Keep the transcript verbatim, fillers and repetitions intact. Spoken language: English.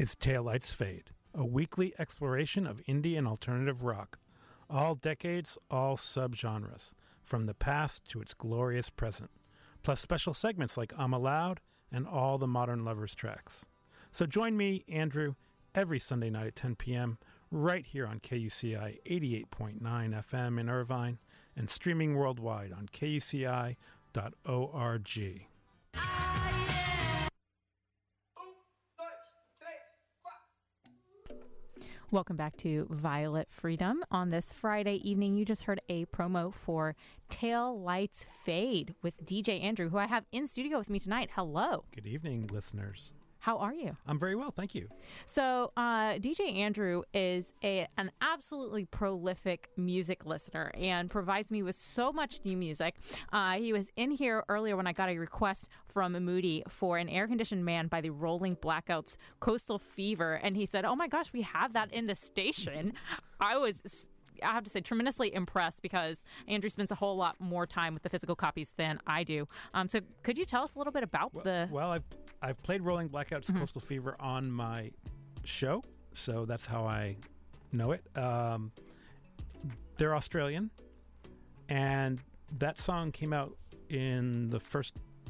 is Taillights Fade, a weekly exploration of indie and alternative rock. All decades, all subgenres, from the past to its glorious present. Plus special segments like I'm Allowed and all the Modern Lovers tracks. So join me, Andrew, every Sunday night at ten p.m. right here on K U C I eighty-eight point nine F M in Irvine and streaming worldwide on K U C I dot org. Welcome back to Violet Freedom. On this Friday evening, you just heard a promo for Tail Lights Fade with D J Andrew, who I have in studio with me tonight. Hello. Good evening, listeners. How are you? I'm very well, thank you. So, uh, D J Andrew is a, an absolutely prolific music listener and provides me with so much new music. Uh, he was in here earlier when I got a request from Moody for an air-conditioned man by the Rolling Blackouts, Coastal Fever, and he said, oh my gosh, we have that in the station. I was... I have to say, tremendously impressed because Andrew spends a whole lot more time with the physical copies than I do. Um, so could you tell us a little bit about well, the... Well, I've, I've played Rolling Blackouts, mm-hmm. Coastal Fever on my show, so that's how I know it. Um, they're Australian, and that song came out in the first